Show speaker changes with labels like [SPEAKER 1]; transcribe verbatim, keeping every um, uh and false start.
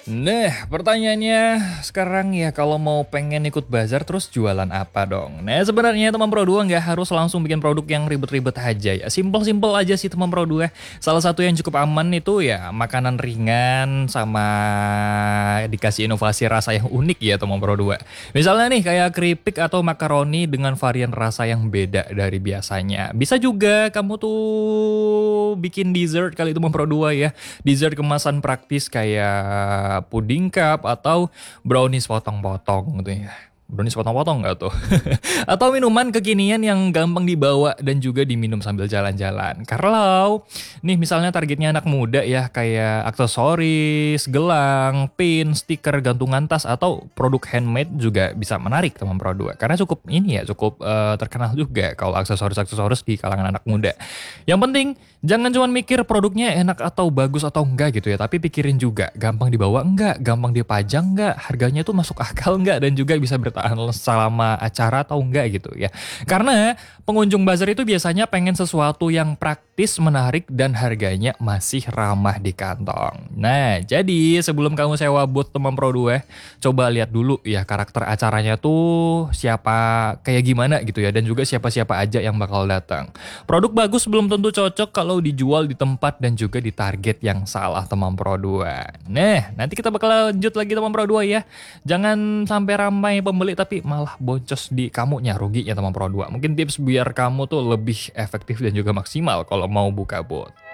[SPEAKER 1] Nah, pertanyaannya sekarang ya kalau mau pengen ikut bazar terus jualan apa dong? Nah, sebenarnya teman Pro dua nggak harus langsung bikin produk yang ribet-ribet aja ya. Simpel-simpel aja sih teman Pro dua. Salah satu yang cukup aman itu ya makanan ringan sama dikasih inovasi rasa yang unik ya teman Pro dua. Misalnya nih kayak keripik atau makaroni dengan varian rasa yang beda dari biasanya. Bisa juga kamu tuh bikin dessert kali teman Pro dua ya. Dessert kemasan praktis kayak puding cup atau brownies potong-potong gitu ya. Brownies potong-potong nggak tuh? Atau minuman kekinian yang gampang dibawa dan juga diminum sambil jalan-jalan. Kalau nih misalnya targetnya anak muda ya kayak aksesoris, gelang, pin, stiker, gantungan tas atau produk handmade juga bisa menarik teman Pro dua. Karena cukup ini ya cukup eh, terkenal juga kalau aksesoris-aksesoris di kalangan anak muda. Yang penting jangan cuma mikir produknya enak atau bagus atau enggak gitu ya, tapi pikirin juga gampang dibawa enggak, gampang dipajang enggak, harganya tuh masuk akal enggak dan juga bisa bertahan selama acara atau enggak gitu ya. Karena pengunjung bazar itu biasanya pengen sesuatu yang praktis, menarik dan harganya masih ramah di kantong. Nah, jadi sebelum kamu sewa booth teman Pro dua, coba lihat dulu ya karakter acaranya tuh siapa kayak gimana gitu ya dan juga siapa-siapa aja yang bakal datang. Produk bagus belum tentu cocok kalau dijual di tempat dan juga di target yang salah teman Pro dua. Nah, nanti kita bakal lanjut lagi teman Pro dua ya. Jangan sampai ramai pembeli tapi malah boncos di kamunya, rugi ya teman Pro dua. Mungkin tips biar kamu tuh lebih efektif dan juga maksimal kalau mau buka bot.